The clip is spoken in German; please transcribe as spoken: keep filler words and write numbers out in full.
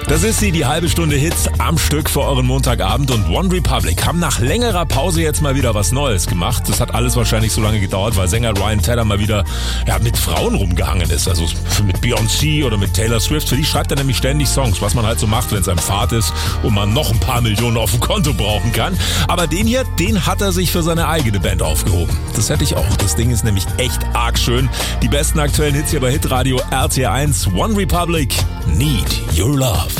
Das ist sie, die halbe Stunde Hits am Stück für euren Montagabend. Und One Republic haben nach längerer Pause jetzt mal wieder was Neues gemacht. Das hat alles wahrscheinlich so lange gedauert, weil Sänger Ryan Tedder mal wieder ja, mit Frauen rumgehangen ist. Also mit Beyoncé oder mit Taylor Swift. Für die schreibt er nämlich ständig Songs, was man halt so macht, wenn es einem Fahrt ist und man noch ein paar Millionen auf dem Konto brauchen kann. Aber den hier, den hat er sich für seine eigene Band aufgehoben. Das hätte ich auch. Das Ding ist nämlich echt arg schön. Die besten aktuellen Hits hier bei Hitradio R T L eins. One Republic, Need Your Love.